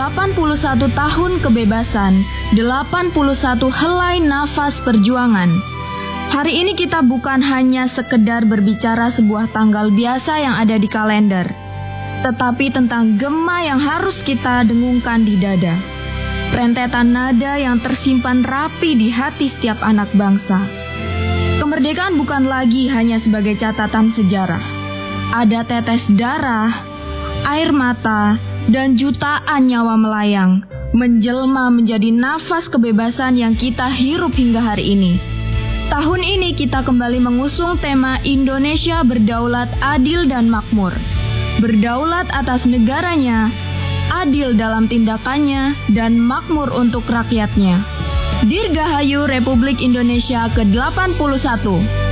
81 tahun kebebasan, 81 helai nafas perjuangan. Hari ini kita bukan hanya sekedar berbicara sebuah tanggal biasa yang ada di kalender, tetapi tentang gema yang harus kita dengungkan di dada. Rentetan nada yang tersimpan rapi di hati setiap anak bangsa. Kemerdekaan bukan lagi hanya sebagai catatan sejarah. Ada tetes darah, air mata, dan jutaan nyawa melayang, menjelma menjadi nafas kebebasan yang kita hirup hingga hari ini. Tahun ini kita kembali mengusung tema Indonesia berdaulat, adil, dan makmur. Berdaulat atas negaranya, adil dalam tindakannya, dan makmur untuk rakyatnya. Dirgahayu Republik Indonesia ke-81.